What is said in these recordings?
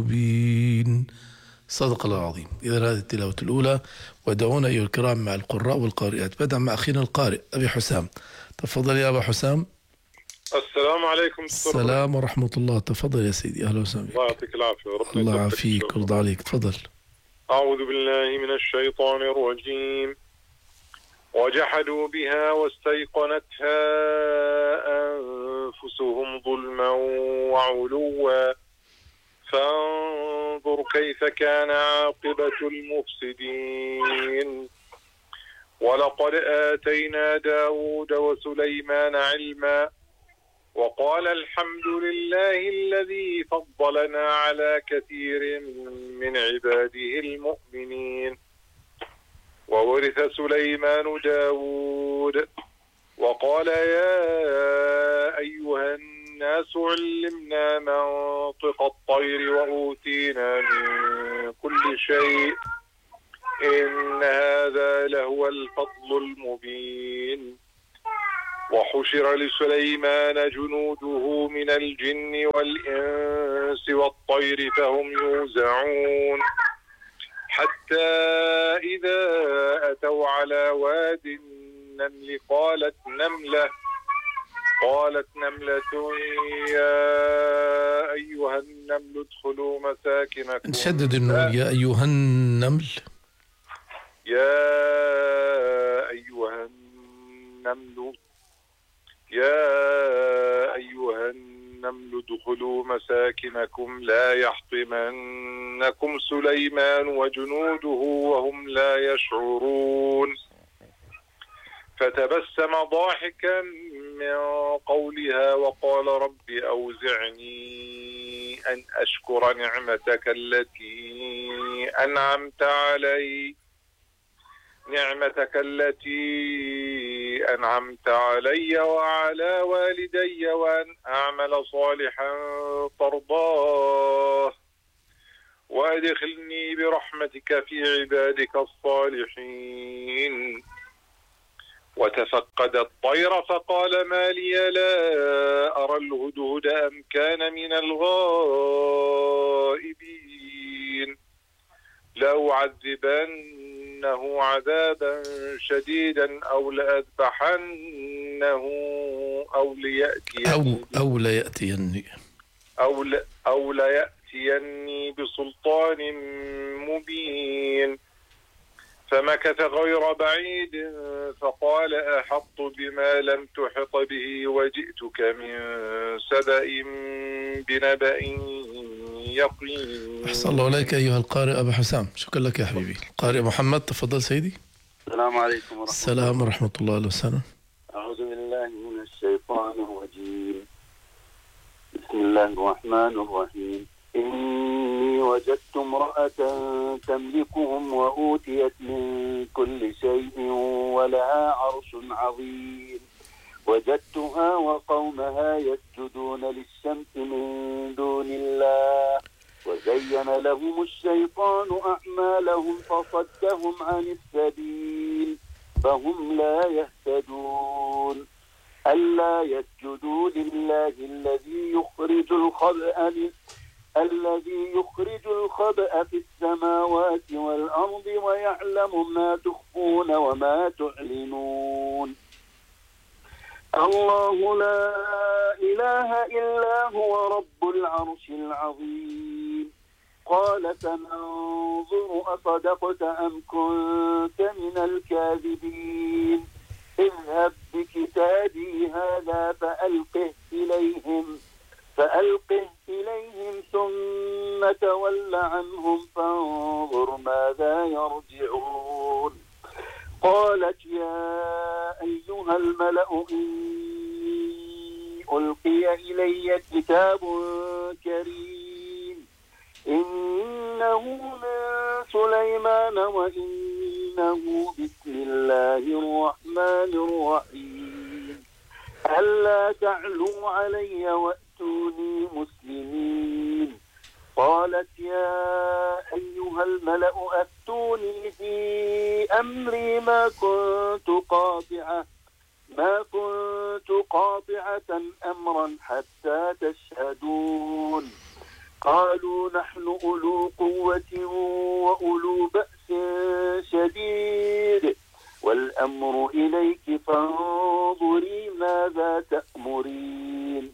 مبين. صدق الله العظيم. إذا هذه التلاوة الأولى، ودعونا أيها الكرام مع القراء والقارئات. بدأ مع أخينا القارئ أبي حسام. تفضل يا أبا حسام. السلام عليكم. السلام ورحمة الله. تفضل يا سيدي. أهلا وسهلا بك. الله يعطيك العافية. الله يعافيك ويرضى عليك. تفضل. أعوذ بالله من الشيطان الرجيم. وجحدوا بها واستيقنتها أنفسهم ظلما وعلوا فانظر كيف كان عاقبة المفسدين. ولقد آتينا داود وسليمان علما وقال الحمد لله الذي فضلنا على كثير من عباده المؤمنين. وورث سليمان داود وقال يا أيها الناس علمنا منطق الطير وأوتينا من كل شيء إن هذا لهو الفضل المبين. وحشر لسليمان جنوده من الجن والإنس والطير فهم يوزعون حتى إذا أتوا على واد النمل قالت نملة يا أيها النمل ادخلوا مساكنكم. نشدد النون. يا أيها النمل. يا أيها النمل ادخلوا مساكنكم لا يحطمنكم سليمان وجنوده وهم لا يشعرون. فتبسم ضاحكا من قولها وقال رب أوزعني أن أشكر نعمتك التي أنعمت علي وعلى والدي وأن أعمل صالحا ترضاه وأدخلني برحمتك في عبادك الصالحين. وتفقد الطير فقال ما لي لا أرى الهدهد أم كان من الغائبين لأعذبنه عذابا شديدا أو لأذبحنه أو ليأتيني بسلطان مبين. فمكث غير بعيد فقال أحط بما لم تحط به وجئتك من سبأ بنبأ يقين. أحسن الله إليك أيها القارئ أبا حسام. شكرا لك يا حبيبي. القارئ محمد. تفضل سيدي. السلام عليكم ورحمة السلام ورحمة الله وبركاته. أعوذ بالله من الشيطان الرجيم. بسم الله الرحمن الرحيم. إني وجدت امرأة تملكهم وأوتيت من كل شيء ولها عرش عظيم. وجدتها وقومها يسجدون للشمس من دون الله وزين لهم الشيطان أعمالهم فصدهم عن السبيل فهم لا يهتدون. ألا يسجدوا لله الذي يخرج الخبأ في السماوات والأرض ويعلم ما تخفون وما تعلنون. الله لا إله إلا هو رب العرش العظيم. قال فننظر أصدقت أم كنت من الكاذبين. اذهب بكتابي هذا فألقه إليهم ثم تول عنهم فانظر ماذا يرجعون. قالت يا أيها الملأ إني ألقي إلي كتاب كريم إنه من سليمان وإنه بسم الله الرحمن الرحيم. ألا تعلوا علي وأتوني مسلمين. قالت يا أيها الملأ أفتوني في أمري ما كنت قاطعة أمرا حتى تشهدون. قالوا نحن أولو قوة وأولو بأس شديد والأمر إليك فانظري ماذا تأمرين.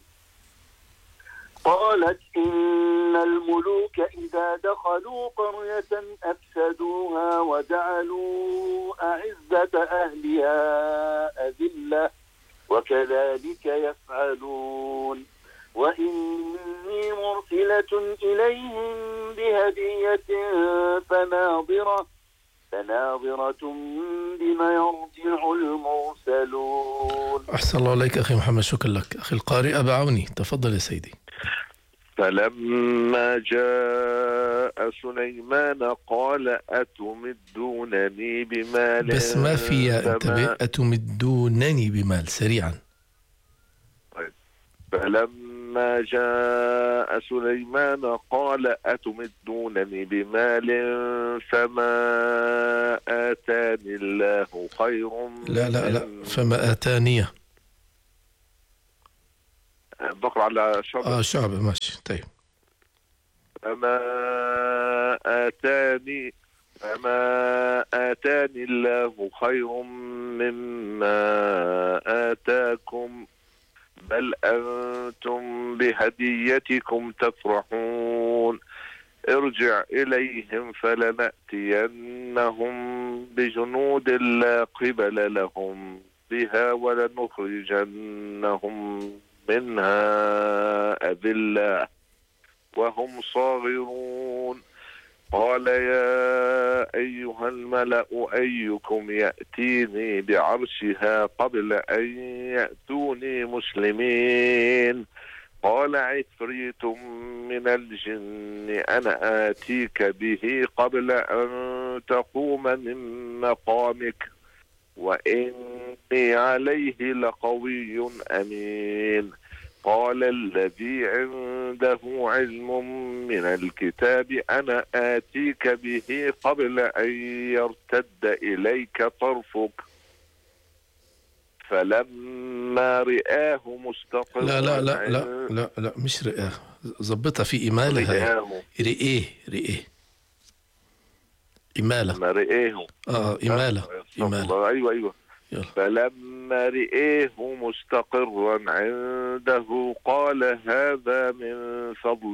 قالت إن الملوك إذا دخلوا قرية أفسدوها وجعلوا أعزة أهلها أذلة وكذلك يفعلون وإني مرسلة إليهم بهدية فناظرة بما يرجع المرسلون. أحسن الله عليك أخي محمد، شكرا لك. أخي القارئ أبا عوني، تفضل يا سيدي. فلما جاء سليمان قال أتمدونني بمال بس ما في انتبه، أتمدونني بمال سريعا. فلما جاء سليمان قال أتمدونني بمال فما آتاني الله خير. لا فما آتانيه. بقرأ على شعبة. شعبة ماشي طيب. فما آتاني الله خير مما آتاكم بل أنتم بهديتكم تفرحون. ارجع إليهم فلنأتينهم بجنود لا قبل لهم بها ولنخرجنهم منها أذلة وهم صاغرون. قال يا أيها الملأ أيكم يأتيني بعرشها قبل أن يأتوني مسلمين. قال عفريت من الجن أنا آتيك به قبل أن تقوم من مقامك وإني عليه لقوي أمين. قال الذي عنده علم من الكتاب أنا آتيك به قبل أن يرتد إليك طرفك فلما رآه مستقرا. لا مش رآه، ظبطها في إمالة. رئيه إمالة. ما رئيه. إمالة. أيوة. يلا. فلما رئيه مستقرا عنده قال هذا من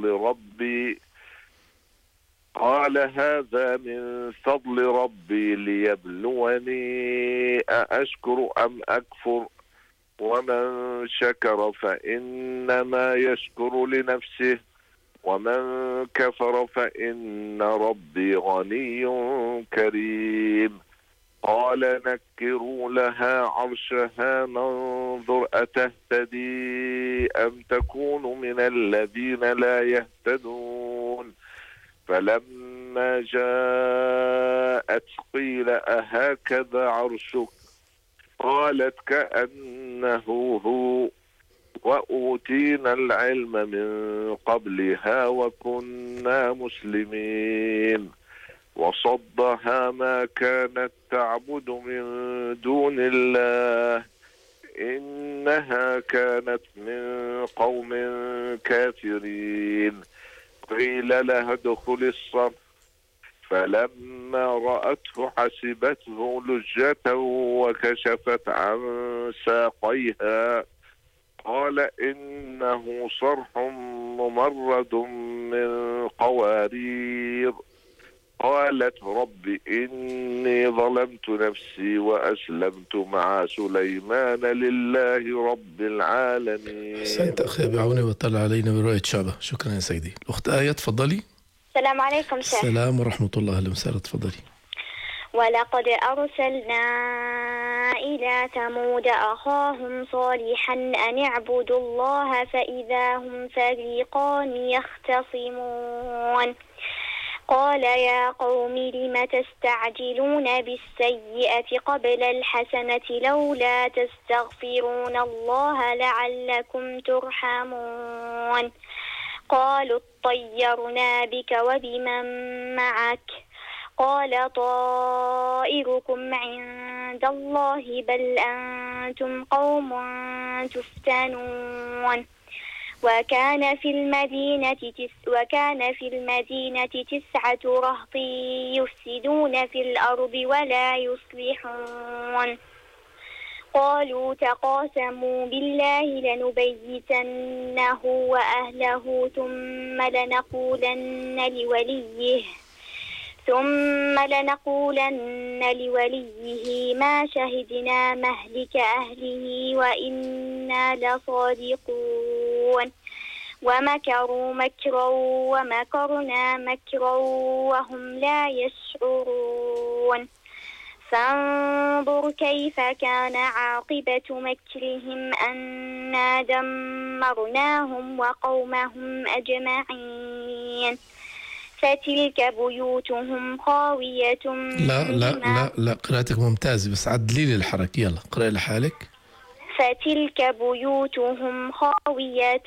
فضل ربي ليبلوني أأشكر أم أكفر ومن شكر فإنما يشكر لنفسه ومن كفر فإن ربي غني كريم. قال نكروا لها عرشها ننظر أتهتدي أم تكون من الذين لا يهتدون. فلما جاءت قيل أهكذا عرشك قالت كأنه هو وأوتينا العلم من قبلها وكنا مسلمين. وصدها ما كانت تعبد من دون الله إنها كانت من قوم كافرين. قيل لها ادخل الصرح فلما رأته حسبته لجة وكشفت عن ساقيها قال إنه صرح ممرد من قوارير. قالت رب إني ظلمت نفسي وأسلمت مع سليمان لله رب العالمين. أحسنت أخي بعوني وطلع علينا برؤية شعبة. شكرا يا سيدي. الأخت آية تفضلي. السلام عليكم شيخ. السلام ورحمة الله. أهلا وسهلا. تفضلي. ولقد أرسلنا إلى ثمود أخاهم صالحا أن اعبدوا الله فإذا هم فريقان يختصمون. قال يا قوم لم تستعجلون بالسيئة قبل الحسنة لولا تستغفرون الله لعلكم ترحمون. قالوا اطيرنا بك وبمن معك قال طائركم عند الله بل أنتم قوم تفتنون. وكان في المدينة 9 رهط يفسدون في الأرض ولا يصلحون قالوا تقاسموا بالله لنبيتنه وأهله ثم لنقولن لوليه ما شهدنا مهلك أهله وإنا لصادقون ومكروا مكرا ومكرنا مكرا وهم لا يشعرون فانظر كيف كان عاقبة مكرهم أنا دمرناهم وقومهم أجمعين فتلك بيوتهم خاوية لا قراءتك ممتازة بس عدلي لي الحركة. يلا قرأي لحالك. فتلك بيوتهم خاوية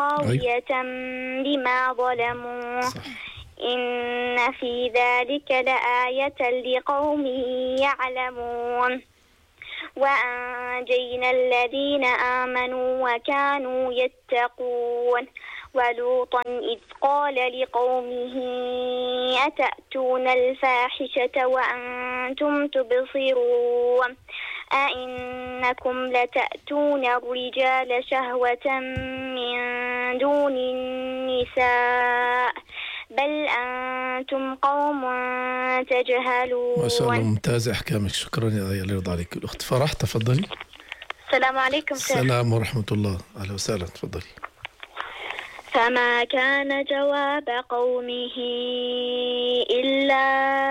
بما ظلموا صح. إن في ذلك لآية لقوم يعلمون وأنجينا الذين آمنوا وكانوا يتقون ولوطا إذ قال لقومه أتأتون الفاحشة وأنتم تبصرون أئنكم لتأتون الرجال شهوة من دون النساء بل أنتم قوم تجهلون. ما شاء الله ممتازة أحكامك. شكرا يا الله يرضى عليك. الأخت فرح تفضلي. السلام عليكم. السلام ورحمة الله. أهلا وسهلا. تفضلي. فما كان جواب قومه إلا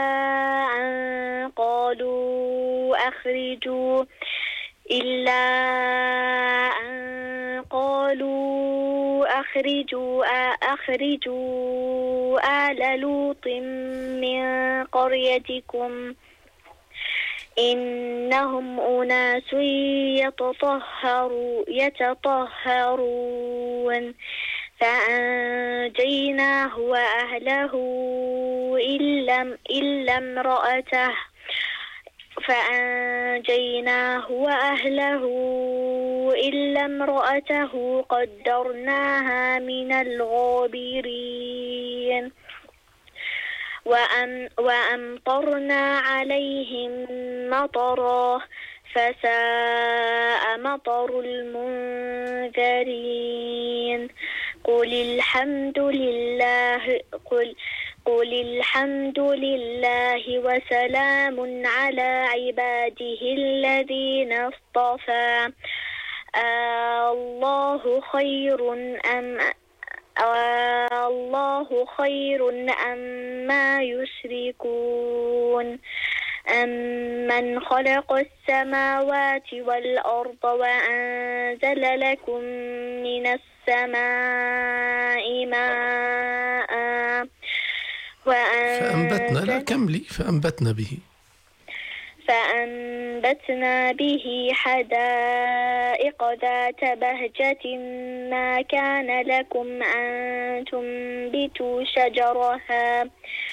أن قالوا أخرجوا آل لوط من قريتكم إنهم أناس يتطهرون فأنجيناه وأهله إلا امرأته قدرناها من الغابرين وأمطرنا عليهم مطرا فساء مطر المنذرين قل الحمد لله وسلام على عباده الذين اصطفى الله خير أما يشركون أمن خلق السماوات والأرض وأنزل لكم من السماء ماء فأنبتنا به حدائق ذات بهجة ما كان لكم أن تنبتوا شجرها